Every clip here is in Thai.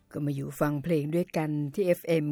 ก็มาอยู่ฟังเพลงด้วยกันที่ FM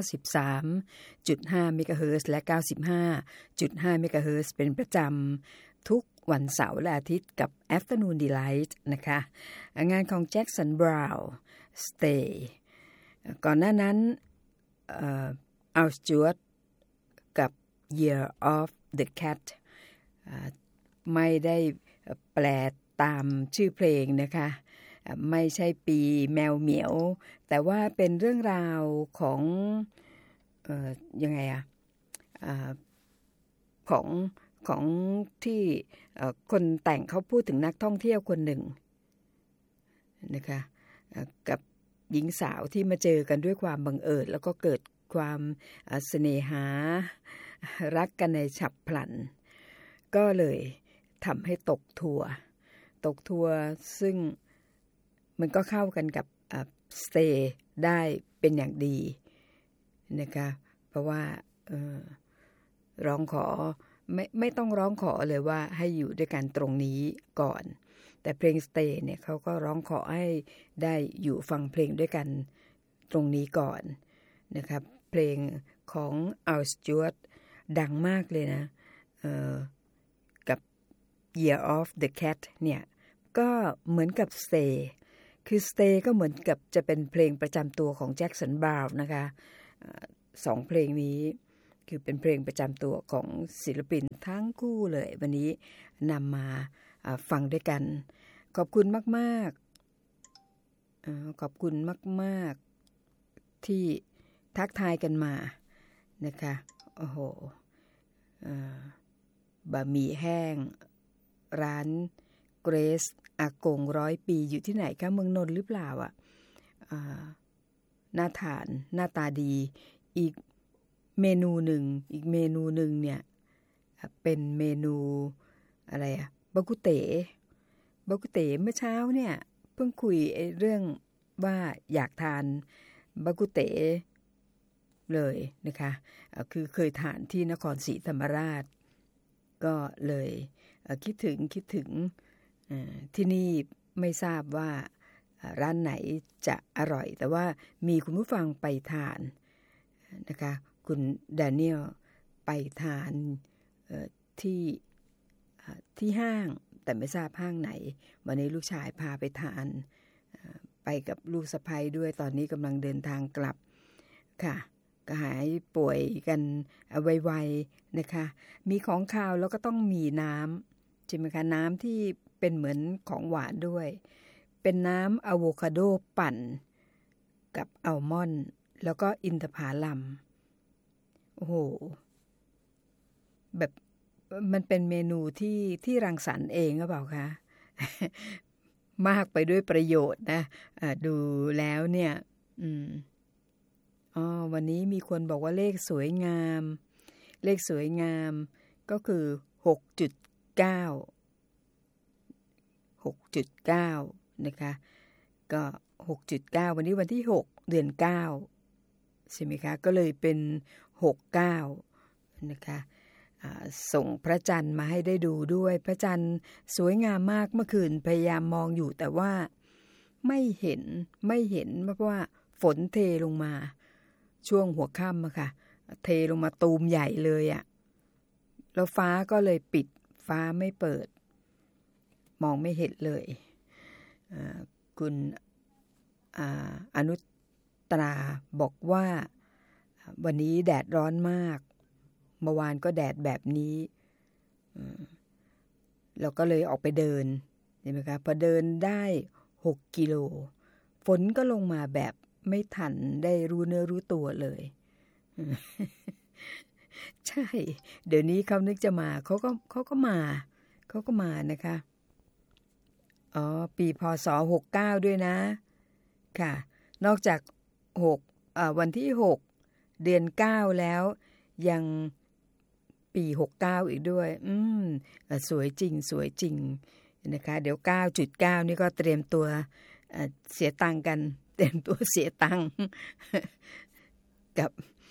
93.5 เมกะเฮิรตซ์และ 95.5 เมกะเฮิรตซ์เป็นประจำทุกวันเสาร์และอาทิตย์กับ Afternoon Delight นะคะงานของ Jackson Brown Stay ก่อนหน้านั้นAl Stewart กับ Year of the Cat ไม่ได้แปลตามชื่อเพลงนะคะไม่ใช่ปีแมวเหมียวแต่ว่าเป็นเรื่องราวของยังไงของที่คนแต่งเขาพูดถึงนักท่องเที่ยวคนหนึ่งนะคะกับหญิงสาวที่มาเจอกันด้วยความบังเอิญแล้วก็เกิดความเสน่หารักกันในฉับพลันก็เลยทำให้ตกทัวร์ซึ่งมันก็เข้ากันกับstay ได้เป็นอย่างดีนะคะเพราะว่าร้องขอไม่ต้องร้องขอเลยว่าให้อยู่ด้วยกันตรงนี้ก่อนแต่เพลง stay เนี่ยเขาก็ร้องขอให้ได้อยู่ฟังเพลงด้วยกันตรงนี้ก่อนนะครับเพลงของ Al Stewart ดังมากเลยนะกับ Year of the Cat เนี่ยก็เหมือนกับ stayคือ Stay ก็เหมือนกับจะเป็นเพลงประจำตัวของ Jackson Brown นะคะสองเพลงนี้คือเป็นเพลงประจำตัวของศิลปินทั้งคู่เลยวันนี้นำมาฟังด้วยกันขอบคุณมากๆขอบคุณมากๆที่ทักทายกันมานะคะโอ้โหบะหมี่แห้งร้านเกรซอากง100 ปีอยู่ที่ไหนคะเมืองนนท์หรือเปล่าน่าทานหน้าตาดีอีกเมนูหนึ่งเนี่ยเป็นเมนูอะไรบักกุเต๋เมื่อเช้าเนี่ยเพิ่งคุยเรื่องว่าอยากทานบักกุเต๋เลยนะคะคือเคยทานที่นครศรีธรรมราชก็เลยคิดถึงที่นี่ไม่ทราบว่าร้านไหนจะอร่อยแต่ว่ามีคุณผู้ฟังไปทานนะคะคุณแดเนียลไปทานที่ห้างแต่ไม่ทราบห้างไหนวันนี้ลูกชายพาไปทานไปกับลูกสะใภ้ด้วยตอนนี้กำลังเดินทางกลับค่ะก็หายป่วยกันไวๆนะคะมีของคาวแล้วก็ต้องมีน้ำใช่ไหมคะน้ำที่เป็นเหมือนของหวานด้วยเป็นน้ำอะโวคาโดปั่นกับอัลมอนด์แล้วก็อินทผลัมโอ้โหแบบมันเป็นเมนูที่รังสรรค์เองหรือเปล่าคะ มากไปด้วยประโยชน์นะดูแล้วเนี่ยวันนี้มีคนบอกว่าเลขสวยงามก็คือ 6.9 นะคะก็ 6.9 วันนี้วันที่6เดือน9ใช่ไหมคะก็เลยเป็น69นะคะส่งพระจันทร์มาให้ได้ดูด้วยพระจันทร์สวยงามมากเมื่อคืนพยายามมองอยู่แต่ว่าไม่เห็นเพราะว่าฝนเทลงมาช่วงหัวค่ำอะค่ะเทลงมาตูมใหญ่เลยอะแล้วฟ้าก็เลยปิดฟ้าไม่เปิดมองไม่เห็นเลยคุณอนุตราบอกว่าวันนี้แดดร้อนมากเมื่อวานก็แดดแบบนี้เราก็เลยออกไปเดินเห็นไหมคะพอเดินได้6 กิโลฝนก็ลงมาแบบไม่ทันได้รู้เนื้อรู้ตัวเลยใช่เดี๋ยวนี้เขานึกจะมาเขาก็มานะคะปีพศ69ด้วยนะค่ะนอกจากวันที่6เดือน9แล้วยังปี69อีกด้วยสวยจริงนะคะเดี๋ยว 9.9 นี่ก็เตรียมตัวเสียตังค์กันเตรียมตัวเสียตังค์กับ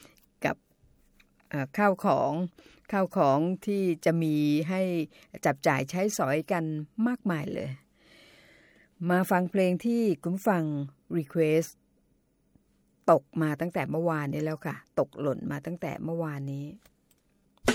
ข้าวของที่จะมีให้จับจ่ายใช้สอยกันมากมายเลยมาฟังเพลงที่คุณฟัง request ตกมาตั้งแต่เมื่อวานนี้แล้วค่ะตกหล่นมาตั้งแต่เมื่อวานนี้